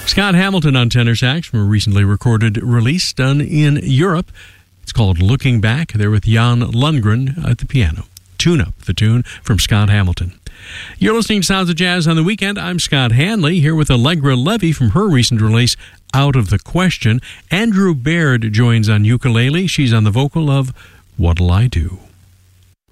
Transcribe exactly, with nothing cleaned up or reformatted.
Scott Hamilton on tenor sax from a recently recorded release done in Europe. It's called Looking Back. They're with Jan Lundgren at the piano. Tune Up, the tune from Scott Hamilton. You're listening to Sounds of Jazz on the Weekend. I'm Scott Hanley, here with Allegra Levy from her recent release, Out of the Question. Andrew Baird joins on ukulele. She's on the vocal of What'll I Do?